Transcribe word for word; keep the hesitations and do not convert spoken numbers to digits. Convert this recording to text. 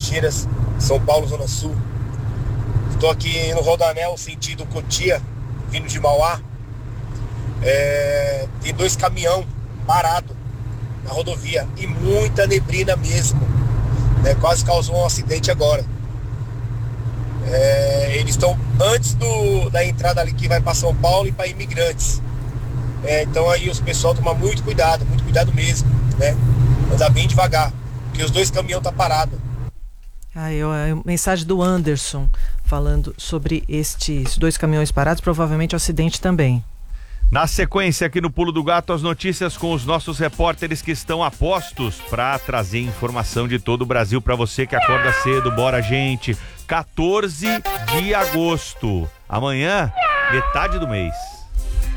Tiras, São Paulo, Zona Sul. Estou aqui no Rodoanel, sentido Cotia, vindo de Mauá. É, tem dois caminhão parados na rodovia e muita neblina mesmo, né? Quase causou um acidente agora. É, eles estão antes do, da entrada ali que vai para São Paulo e para Imigrantes. É, então aí os pessoal tomam muito cuidado, muito cuidado mesmo, né? Andar bem devagar, porque os dois caminhões estão parados. Ah, eu, a mensagem do Anderson falando sobre estes dois caminhões parados, provavelmente acidente também. Na sequência, aqui no Pulo do Gato, as notícias com os nossos repórteres que estão a postos para trazer informação de todo o Brasil para você que acorda cedo. Bora, gente! quatorze de agosto. Amanhã, metade do mês.